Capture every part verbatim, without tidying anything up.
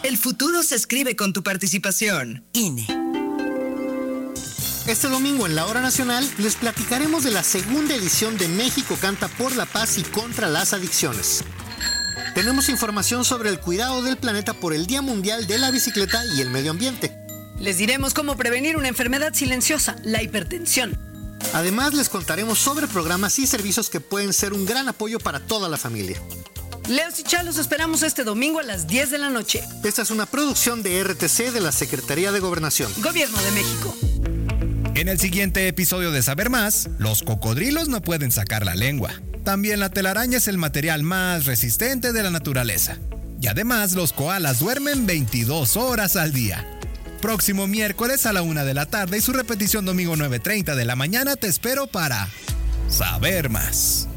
El futuro se escribe con tu participación. I N E. Este domingo en la Hora Nacional les platicaremos de la segunda edición de México Canta por la Paz y contra las Adicciones. Tenemos información sobre el cuidado del planeta por el Día Mundial de la Bicicleta y el Medio Ambiente. Les diremos cómo prevenir una enfermedad silenciosa, la hipertensión. Además, les contaremos sobre programas y servicios que pueden ser un gran apoyo para toda la familia. Leos y Chá, los esperamos este domingo a las diez de la noche. Esta es una producción de R T C de la Secretaría de Gobernación. Gobierno de México. En el siguiente episodio de Saber Más, los cocodrilos no pueden sacar la lengua. También la telaraña es el material más resistente de la naturaleza. Y además los koalas duermen veintidós horas al día. Próximo miércoles a la una de la tarde y su repetición domingo nueve treinta de la mañana te espero para Saber Más.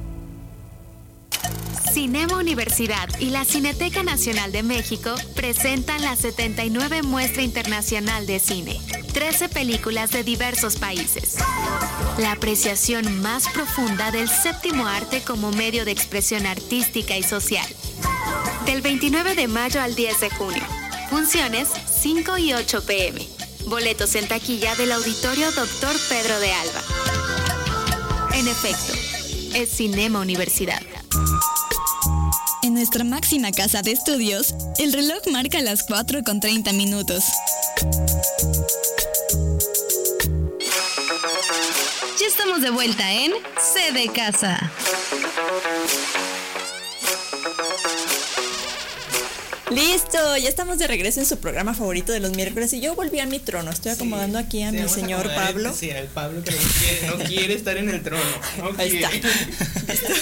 Cinema Universidad y la Cineteca Nacional de México presentan la setenta y nueve Muestra Internacional de Cine. trece películas de diversos países. La apreciación más profunda del séptimo arte como medio de expresión artística y social. Del veintinueve de mayo al diez de junio. Funciones cinco y ocho pe eme. Boletos en taquilla del Auditorio Doctor Pedro de Alba. En efecto, es Cinema Universidad. En nuestra máxima casa de estudios, el reloj marca las cuatro con treinta minutos. Ya estamos de vuelta en C de Casa. Listo, ya estamos de regreso en su programa favorito de los miércoles y yo volví a mi trono. Estoy acomodando sí, aquí a mi señor a Pablo. Sí, al Pablo que no quiere, no quiere estar en el trono. No Ahí quiere. está.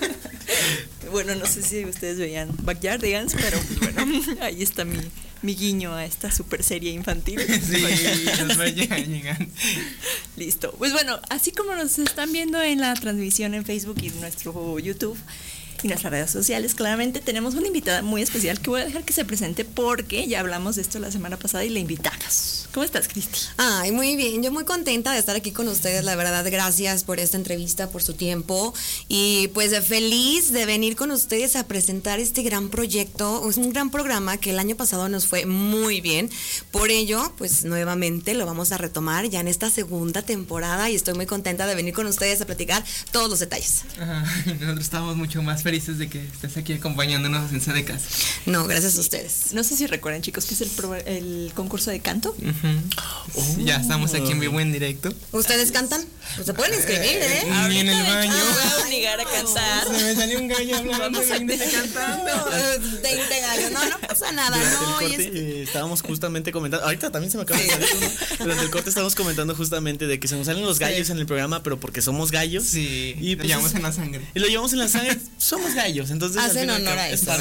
Bueno, no sé si ustedes veían Backyardigans, pero bueno, ahí está mi, mi guiño a esta super serie infantil. Sí, los Backyardigans. Listo. Pues bueno, así como nos están viendo en la transmisión en Facebook y nuestro YouTube y nuestras redes sociales, claramente tenemos una invitada muy especial que voy a dejar que se presente porque ya hablamos de esto la semana pasada y la invitamos. ¿Cómo estás, Cristi? Ay, muy bien, yo muy contenta de estar aquí con ustedes, la verdad, gracias por esta entrevista, por su tiempo y pues feliz de venir con ustedes a presentar este gran proyecto, es un gran programa que el año pasado nos fue muy bien, por ello, pues nuevamente lo vamos a retomar ya en esta segunda temporada y estoy muy contenta de venir con ustedes a platicar todos los detalles. Ajá, nosotros estamos mucho más felices de que estés aquí acompañándonos en C de Casa. No, gracias a ustedes. No sé si recuerdan, chicos, que es el, pro, el concurso de canto. Uh-huh. Oh. Ya estamos aquí en vivo en directo. ¿Ustedes cantan? Pues se pueden inscribir, ¿eh? eh Ni en el baño. Me voy a obligar a cantar. Se me salió un gallo hablando de veinte cantando. veinte gallos, no, no pasa nada. Durante no, el corte es... eh, estábamos justamente comentando, ahorita también se me acaba de salir uno. Durante el corte estábamos comentando justamente de que se nos salen los gallos sí. en el programa, pero porque somos gallos. Sí, y lo pues llevamos es, en la sangre. Y lo llevamos en la sangre, somos gallos, entonces hacen honor a eso. Sí.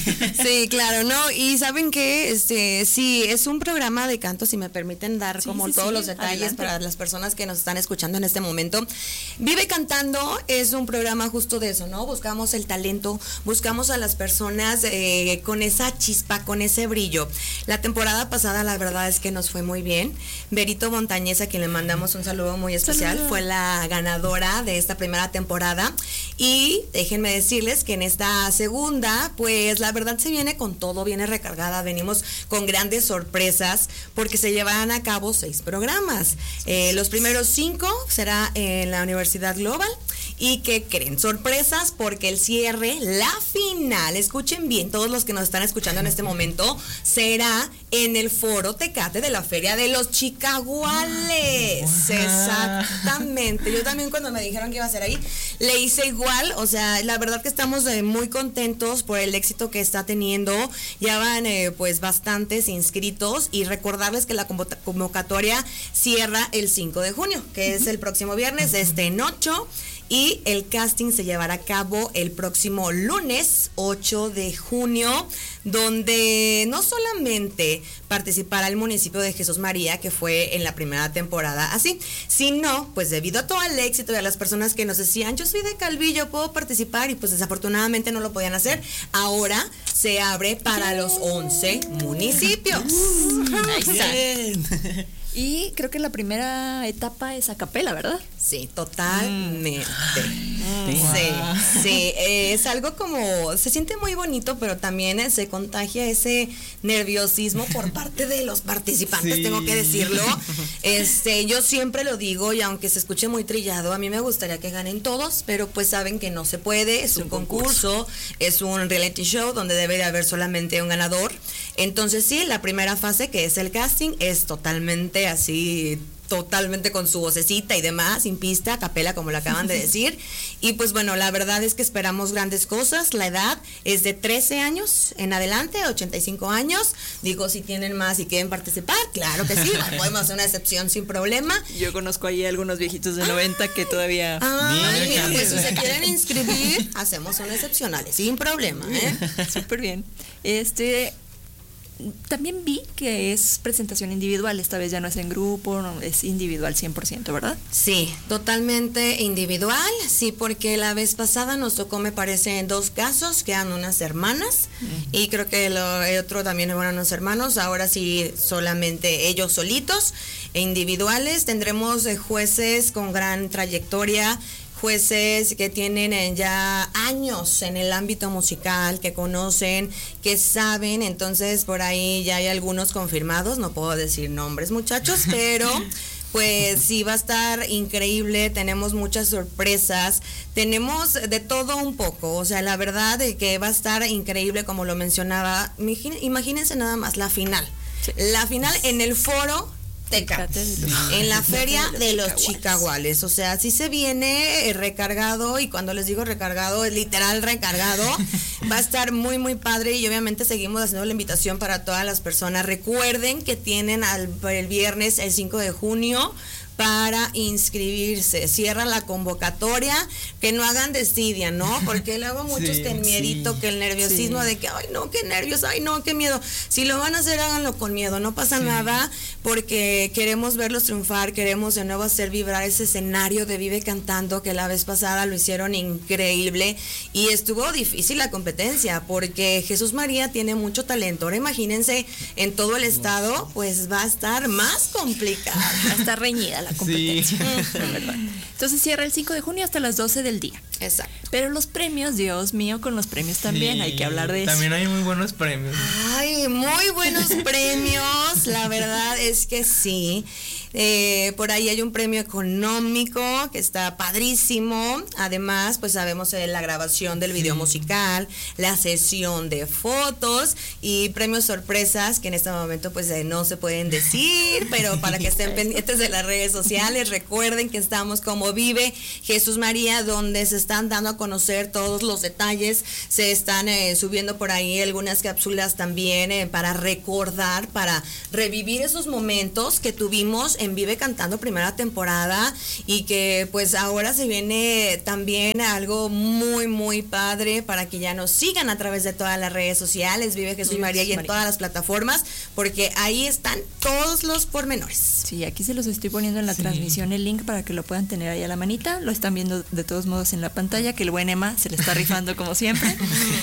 Sí, claro, no, y saben que este sí, es un programa de canto, si me permiten dar sí, como sí, todos sí, los detalles adelante. Para las personas que nos están escuchando en este momento. Vive Cantando es un programa justo de eso, ¿no? Buscamos el talento, buscamos a las personas eh, con esa chispa, con ese brillo. La temporada pasada la verdad es que nos fue muy bien. Berito Montañez, a quien le mandamos un saludo muy especial, Saludo. Fue la ganadora de esta primera temporada y déjenme decirles que en esta segunda, pues la verdad se viene con todo, viene recargada, venimos con grandes sorpresas porque se llevarán a cabo seis programas. Eh, los primeros cinco será en la Universidad Global y que creen sorpresas porque el cierre, la final, escuchen bien todos los que nos están escuchando en este momento, será en el Foro Tecate de la Feria de los Chicaguales. Wow. Exactamente. Yo también cuando me dijeron que iba a ser ahí, le hice igual, o sea, la verdad que estamos eh, muy contentos por el éxito que está teniendo. Ya van eh, pues bastantes inscritos y recordarles que la convocatoria cierra el cinco de junio, que es el próximo viernes, este en ocho. Y el casting se llevará a cabo el próximo lunes ocho de junio, donde no solamente participará el municipio de Jesús María, que fue en la primera temporada así, sino pues debido a todo el éxito y a las personas que nos decían, yo soy de Calvillo, puedo participar, y pues desafortunadamente no lo podían hacer, ahora se abre para los once municipios. Uh, Bien. Y creo que la primera etapa es a capela, ¿verdad? Sí, totalmente. Mm. Sí, wow. sí, eh, es algo como, se siente muy bonito, pero también eh, se contagia ese nerviosismo por parte de los participantes, sí. tengo que decirlo. Este, yo siempre lo digo, y aunque se escuche muy trillado, a mí me gustaría que ganen todos, pero pues saben que no se puede, es, es un, un concurso, concurso, es un reality show donde debe de haber solamente un ganador. Entonces sí, la primera fase, que es el casting, es totalmente así, totalmente con su vocecita y demás, sin pista, a capela, como lo acaban de decir. Y pues bueno, la verdad es que esperamos grandes cosas. La edad es de trece años en adelante, ochenta y cinco años. Digo, si tienen más y quieren participar, claro que sí, podemos hacer una excepción sin problema. Yo conozco ahí algunos viejitos de noventa que todavía... Ah, mira, pues si se quieren inscribir, hacemos una excepcional, sin problema, ¿eh? Súper bien. Este... También vi que es presentación individual, esta vez ya no es en grupo, no, es individual cien por ciento, ¿verdad? Sí, totalmente individual, sí, porque la vez pasada nos tocó, me parece, en dos casos, que eran unas hermanas, uh-huh. y creo que lo, el otro también eran unos hermanos, ahora sí solamente ellos solitos, e individuales. Tendremos eh, jueces con gran trayectoria, jueces que tienen ya años en el ámbito musical, que conocen, que saben, entonces por ahí ya hay algunos confirmados, no puedo decir nombres, muchachos, pero pues sí va a estar increíble, tenemos muchas sorpresas, tenemos de todo un poco, o sea, la verdad es que va a estar increíble, como lo mencionaba. Imagínense nada más la final, sí. la final en el foro Teca, en la feria de los Chicaguales, o sea, sí se viene recargado, y cuando les digo recargado es literal recargado. Va a estar muy muy padre, y obviamente seguimos haciendo la invitación para todas las personas. Recuerden que tienen al, el viernes el cinco de junio para inscribirse. Cierra la convocatoria, que no hagan desidia, ¿no? Porque luego muchos sí, que el miedito, sí, que el nerviosismo sí. de que, ay no, qué nervios, ay no, qué miedo. Si lo van a hacer, háganlo con miedo, no pasa sí. nada, porque queremos verlos triunfar, queremos de nuevo hacer vibrar ese escenario de Vive Cantando, que la vez pasada lo hicieron increíble, y estuvo difícil la competencia, porque Jesús María tiene mucho talento. Ahora imagínense, en todo el estado, pues va a estar más complicado. Va a estar reñida la competencia. Sí. Entonces cierra el cinco de junio hasta las doce del día. Exacto. Pero los premios, Dios mío, con los premios también, sí, hay que hablar de eso. También hay muy buenos premios. Ay, muy buenos premios, la verdad es que sí. Eh, por ahí hay un premio económico que está padrísimo. Además, pues sabemos eh, la grabación del video musical, la sesión de fotos y premios sorpresas que en este momento pues eh, no se pueden decir, pero para que estén pendientes de las redes sociales. Recuerden que estamos como Vive Jesús María, donde se están dando a conocer todos los detalles. Se están eh, subiendo por ahí algunas cápsulas también eh, para recordar, para revivir esos momentos que tuvimos en Vive Cantando primera temporada, y que pues ahora se viene también algo muy muy padre para que ya nos sigan a través de todas las redes sociales, Vive Jesús Vive María, Jesús y en María. Todas las plataformas, porque ahí están todos los pormenores. Sí, aquí se los estoy poniendo en la sí. transmisión el link para que lo puedan tener ahí a la manita. Lo están viendo de todos modos en la pantalla, que el buen Emma se le está rifando como siempre.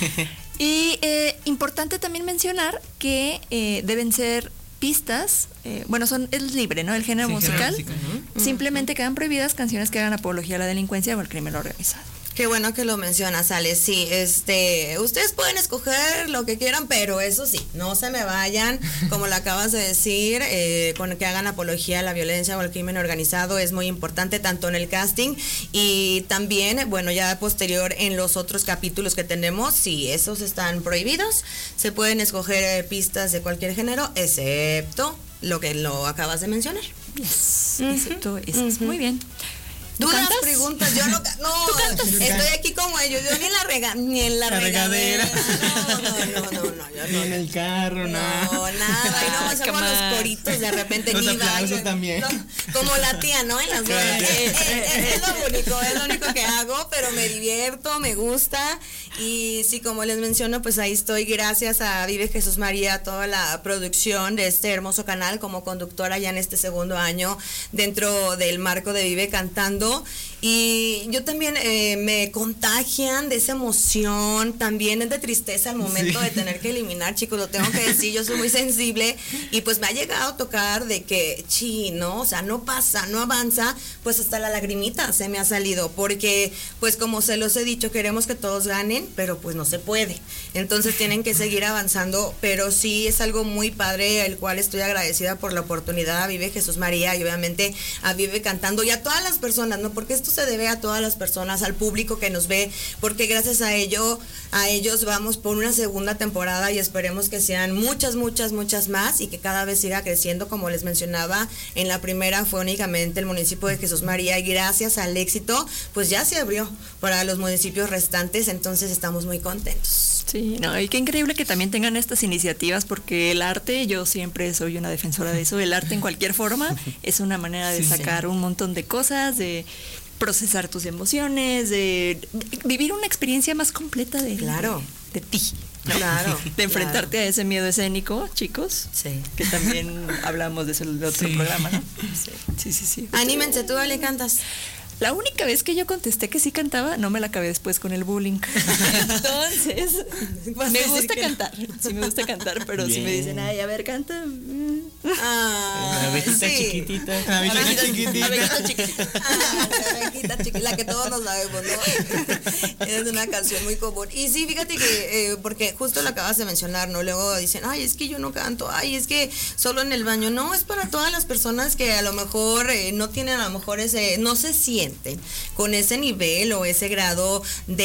Y eh, importante también mencionar que eh, deben ser pistas, eh, bueno, son es libre, ¿no? El género sí, musical. Género musical. Uh-huh. Simplemente quedan prohibidas canciones que hagan apología a la delincuencia o al crimen organizado. Qué bueno que lo mencionas, Ale. Sí, este, ustedes pueden escoger lo que quieran, pero eso sí, no se me vayan, como lo acabas de decir, eh, con que hagan apología a la violencia o al crimen organizado. Es muy importante tanto en el casting y también, bueno, ya posterior en los otros capítulos que tenemos. Sí, esos están prohibidos. Se pueden escoger eh, pistas de cualquier género, excepto lo que lo acabas de mencionar. Yes. Uh-huh. Excepto eso. Uh-huh. Muy bien. Dudas, cantas? Preguntas, yo no, no estoy aquí como ellos, yo ni en la rega, ni en la, la regadera. regadera. No, no, no, no, no, yo ni no. en el carro, no. No, nada, y no hacemos los coritos de repente. Los ni aplausos también. No, como la tía, ¿no? En las bodas. es, es, es lo único, es lo único que hago, pero me divierto, me gusta. Y sí, como les menciono, pues ahí estoy gracias a Vive Jesús María, toda la producción de este hermoso canal como conductora ya en este segundo año dentro del marco de Vive Cantando. cantando. Y yo también eh, me contagian de esa emoción, también es de tristeza al momento sí. de tener que eliminar, chicos, lo tengo que decir, yo soy muy sensible y pues me ha llegado a tocar de que, chi, ¿no? O sea, no pasa, no avanza, pues hasta la lagrimita se me ha salido, porque pues como se los he dicho, queremos que todos ganen, pero pues no se puede, entonces tienen que seguir avanzando, pero sí es algo muy padre, el cual estoy agradecida por la oportunidad a Vive Jesús María y obviamente a Vive Cantando y a todas las personas, ¿no? Porque esto se debe a todas las personas, al público que nos ve, porque gracias a ello, a ellos vamos por una segunda temporada y esperemos que sean muchas, muchas, muchas más y que cada vez siga creciendo. Como les mencionaba, en la primera fue únicamente el municipio de Jesús María y gracias al éxito, pues ya se abrió para los municipios restantes, entonces estamos muy contentos. Sí, no, y qué increíble que también tengan estas iniciativas, porque el arte, yo siempre soy una defensora de eso, el arte en cualquier forma es una manera de sí, sacar sí. un montón de cosas, de procesar tus emociones, de vivir una experiencia más completa de, claro. de, de ti. ¿no? Claro. De enfrentarte claro. a ese miedo escénico, chicos. Sí. Que también hablamos de eso en el otro sí. programa, ¿no? Sí, sí, sí. sí. Anímense, tú le cantas. La única vez que yo contesté que sí cantaba, no me la acabé después con el bullying. Entonces, me gusta cantar. Sí me gusta cantar, pero bien. Si me dicen, ay, a ver, canta. Ah, la abejita sí. chiquitita. La abejita chiquitita. abejita chiquitita. Ah, la abejita chiquitita, la que todos nos sabemos, ¿no? Es una canción muy común. Y sí, fíjate que, eh, porque justo lo acabas de mencionar, ¿no? Luego dicen, ay, es que yo no canto, ay, es que solo en el baño. No, es para todas las personas que a lo mejor eh, no tienen a lo mejor ese, no se sienten con ese nivel o ese grado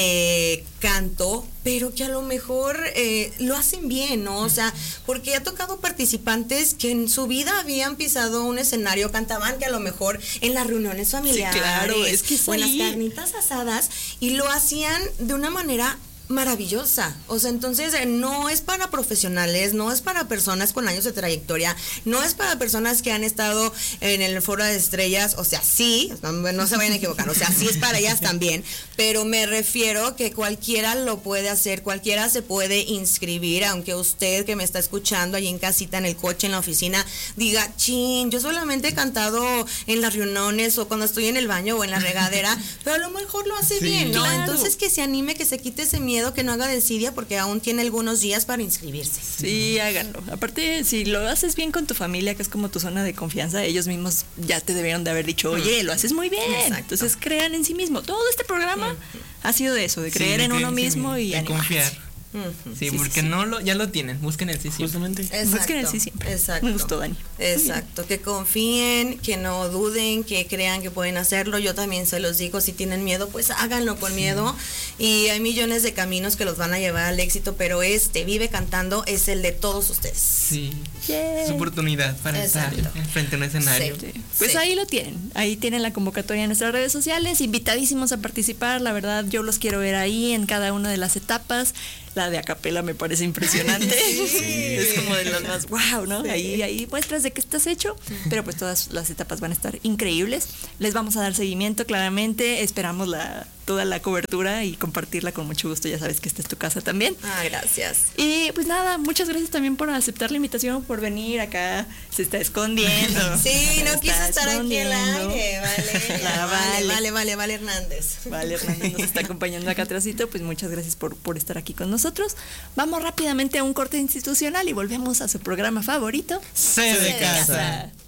de canto, pero que a lo mejor eh, lo hacen bien, ¿no? O sea, porque ha tocado participantes que en su vida habían pisado un escenario, cantaban que a lo mejor en las reuniones familiares, sí, claro, es que o en las carnitas asadas, y lo hacían de una manera maravillosa. O sea, entonces eh, no es para profesionales, no es para personas con años de trayectoria, no es para personas que han estado en el Foro de Estrellas, o sea, sí, no, no se vayan a equivocar, o sea, sí es para ellas también, pero me refiero que cualquiera lo puede hacer, cualquiera se puede inscribir, aunque usted que me está escuchando ahí en casita, en el coche, en la oficina, diga, chin, yo solamente he cantado en las reuniones o cuando estoy en el baño o en la regadera, pero a lo mejor lo hace sí, bien, ¿no? Claro. Entonces que se anime, que se quite ese miedo, que no haga desidia, porque aún tiene algunos días para inscribirse. Sí, háganlo. Aparte, si lo haces bien con tu familia, que es como tu zona de confianza, ellos mismos ya te debieron de haber dicho, oye, lo haces muy bien. Exacto. Entonces crean en sí mismo. Todo este programa uh-huh. ha sido de eso, de creer sí, en uno mismo y de confiar. Uh-huh. Sí, sí, porque sí, sí. no lo, ya lo tienen, busquen el sí siempre. Justamente. Exacto, busquen el sí siempre. Exacto. Me gustó, Dani. Exacto, que confíen, que no duden, que crean que pueden hacerlo. Yo también se los digo, si tienen miedo, pues háganlo con miedo. Y hay millones de caminos que los van a llevar al éxito, pero este, Vive Cantando, es el de todos ustedes. Sí, yeah. Su oportunidad para Exacto. estar frente a un escenario. Sí. Pues sí. Ahí lo tienen, ahí tienen la convocatoria en nuestras redes sociales, invitadísimos a participar. La verdad, yo los quiero ver ahí en cada una de las etapas. La de acapela me parece impresionante. Sí. Es como de las más wow, ¿no? Sí. Ahí, ahí muestras de que estás hecho, pero pues todas las etapas van a estar increíbles. Les vamos a dar seguimiento, claramente. Esperamos la, toda la cobertura y compartirla con mucho gusto. Ya sabes que esta es tu casa también. Ah, gracias. Y pues nada, muchas gracias también por aceptar la invitación, por venir acá. Se está escondiendo. Sí, no quiso estar aquí al aire. Vale, la vale, vale, vale, vale Hernández. Vale Hernández nos está acompañando acá atrásito. Pues muchas gracias por, por estar aquí con nosotros. Nosotros vamos rápidamente a un corte institucional y volvemos a su programa favorito, C de Casa.